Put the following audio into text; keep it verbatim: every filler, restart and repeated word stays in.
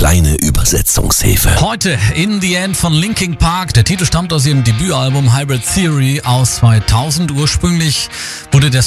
kleine Übersetzungshilfe. Heute In the End von Linkin Park. Der Titel stammt aus ihrem Debütalbum Hybrid Theory aus zweitausend. Ursprünglich wurde der